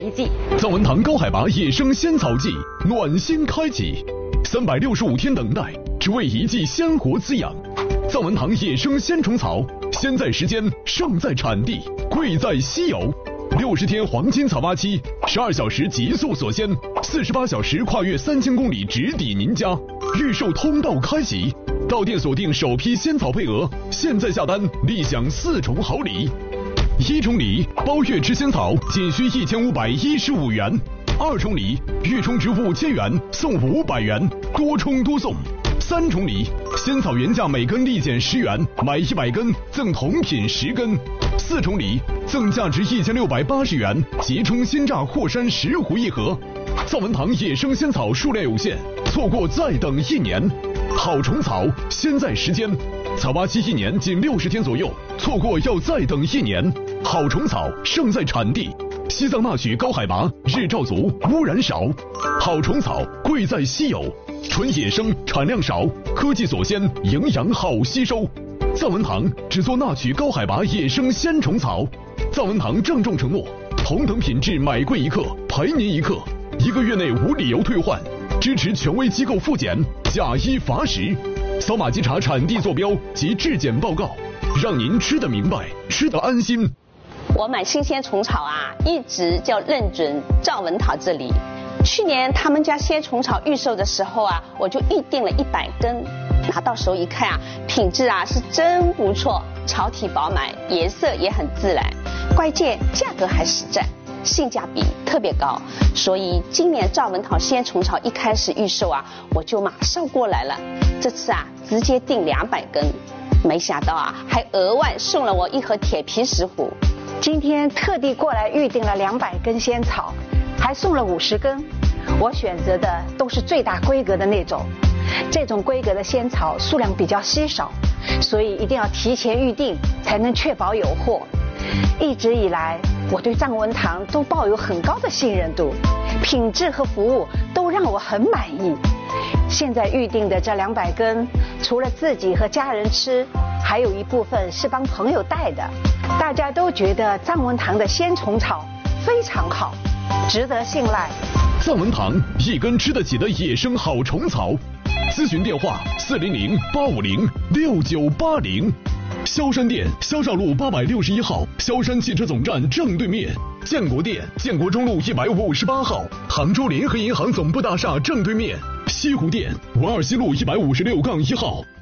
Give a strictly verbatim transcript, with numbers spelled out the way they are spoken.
一季藏文堂高海拔野生仙草季暖心开启，三百六十五天等待，只为一季鲜活滋养。藏文堂野生鲜虫草，先在时间，胜在产地，贵在稀有。六十天黄金草挖期，十二小时极速锁鲜，四十八小时跨越三千公里直抵您家。预售通道开启，到店锁定首批仙草配额，现在下单立享四重好礼。一重礼，包月吃仙草仅需一千五百一十五元；二重礼，预充植物千元送五百元，多充多送；三重礼，仙草原价每根立减十元，买一百根赠同品十根；四重礼，赠价值一千六百八十元即充鲜榨霍山十壶一盒。藏文堂野生仙草数量有限，错过再等一年。好虫草，先在时间。草挖期一年仅六十天左右，错过要再等一年。好虫草胜在产地，西藏纳曲高海拔，日照足，污染少。好虫草贵在稀有，纯野生，产量少，科技锁鲜，营养好吸收。藏文堂只做纳曲高海拔野生鲜虫草。藏文堂郑重承诺，同等品质买贵一克，赔您一克，一个月内无理由退换，支持权威机构复检，假一罚十。扫码稽查产地坐标及质检报告，让您吃得明白，吃得安心。 我买新鲜虫草啊，一直就认准藏文堂这里。去年他们家鲜虫草预售的时候啊，我就预定了一百根，拿到手一看啊，品质啊是真不错，草体饱满，颜色也很自然，关键价格还实在，性价比特别高，所以今年藏文堂鲜虫草一开始预售啊，我就马上过来了。这次啊，直接订两百根，没想到啊，还额外送了我一盒铁皮石斛。 今天特地过来预定了两百根仙草，还送了五十根。我选择的都是最大规格的那种，这种规格的仙草数量比较稀少，所以一定要提前预定，才能确保有货。一直以来，我对藏文堂都抱有很高的信任度，品质和服务都让我很满意。现在预定的这两百根，除了自己和家人吃，还有一部分是帮朋友带的。大家都觉得藏文堂的鲜虫草非常好，值得信赖。 藏文堂一根吃得起的野生好虫草，咨询电话四零零八五零六九八零。萧山店萧少路八百六十一号，萧山汽车总站正对面；建国店建国中路一百五十八号，杭州联合银行总部大厦正对面；西湖店文二西路一百五十六杠一号。